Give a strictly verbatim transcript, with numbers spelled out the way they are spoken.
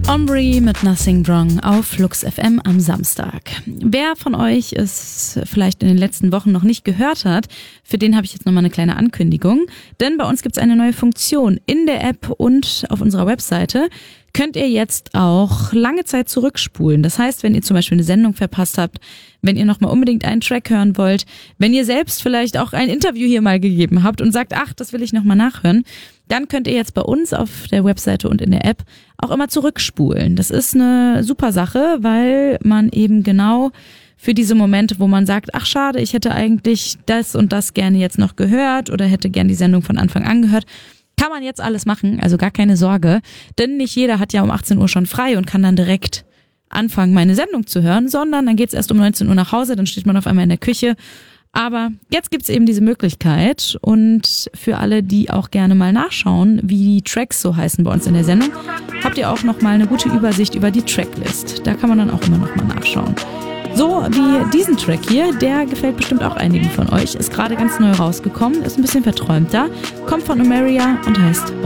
Ombre mit Nothing Wrong auf Flux F M am Samstag. Wer von euch es vielleicht in den letzten Wochen noch nicht gehört hat, für den habe ich jetzt nochmal eine kleine Ankündigung. Denn bei uns gibt es eine neue Funktion in der App und auf unserer Webseite. Könnt ihr jetzt auch lange Zeit zurückspulen. Das heißt, wenn ihr zum Beispiel eine Sendung verpasst habt, wenn ihr nochmal unbedingt einen Track hören wollt, wenn ihr selbst vielleicht auch ein Interview hier mal gegeben habt und sagt, ach, das will ich nochmal nachhören, dann könnt ihr jetzt bei uns auf der Webseite und in der App auch immer zurückspulen. Das ist eine super Sache, weil man eben genau für diese Momente, wo man sagt, ach schade, ich hätte eigentlich das und das gerne jetzt noch gehört oder hätte gern die Sendung von Anfang an gehört, kann man jetzt alles machen, also gar keine Sorge, denn nicht jeder hat ja um achtzehn Uhr schon frei und kann dann direkt anfangen, meine Sendung zu hören, sondern dann geht's erst um neunzehn Uhr nach Hause, dann steht man auf einmal in der Küche. Aber jetzt gibt's eben diese Möglichkeit und für alle, die auch gerne mal nachschauen, wie die Tracks so heißen bei uns in der Sendung, habt ihr auch nochmal eine gute Übersicht über die Tracklist. Da kann man dann auch immer nochmal nachschauen. So wie diesen Track hier, der gefällt bestimmt auch einigen von euch, ist gerade ganz neu rausgekommen, ist ein bisschen verträumter, kommt von Omeria und heißt